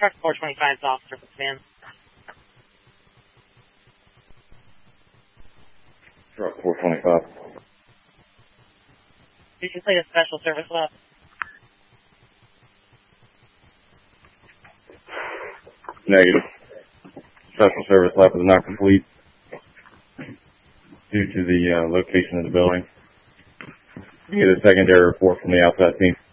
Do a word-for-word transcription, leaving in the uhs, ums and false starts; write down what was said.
Truck four twenty-five's officer for command. Truck four twenty-five. You complete a special service lap. Negative. Special service lap is not complete due to the uh, location of the building. You get a secondary report from the outside team.